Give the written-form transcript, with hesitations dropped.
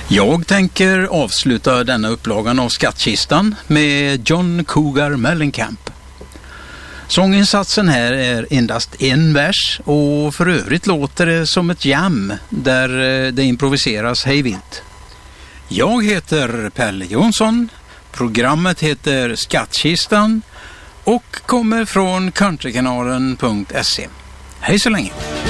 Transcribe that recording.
Jag tänker avsluta denna upplagan av Skattkistan med John Cougar Mellencamp. Sånginsatsen här är endast en vers och för övrigt låter det som ett jam där det improviseras hejvilt. Jag heter Pelle Jonsson, programmet heter Skattkistan och kommer från countrykanalen.se. Hej så länge!